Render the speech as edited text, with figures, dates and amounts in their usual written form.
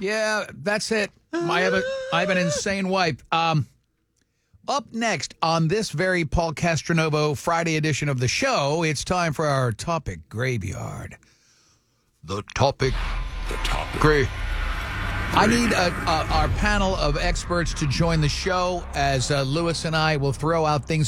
Yeah, that's it. I have an insane wife. Up next on this very Paul Castronovo Friday edition of the show, it's time for our topic graveyard. The topic. I need our panel of experts to join the show as Lewis and I will throw out things